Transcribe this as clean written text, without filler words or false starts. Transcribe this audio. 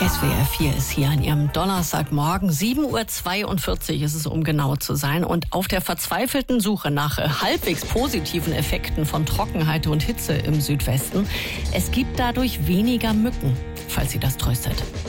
SWR 4 ist hier an Ihrem Donnerstagmorgen. 7:42 Uhr ist es, um genau zu sein. Und auf der verzweifelten Suche nach halbwegs positiven Effekten von Trockenheit und Hitze im Südwesten. Es gibt dadurch weniger Mücken, falls Sie das tröstet.